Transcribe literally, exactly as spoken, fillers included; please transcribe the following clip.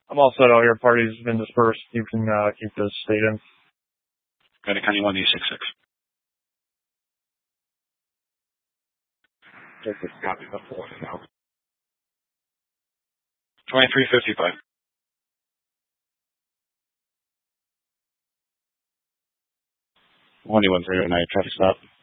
I'm all set. All your parties have been dispersed. You can uh, keep this state in. Got a County one eight six six. Take this copy of the now. twenty-three fifty-five. one one three oh nine, traffic stop.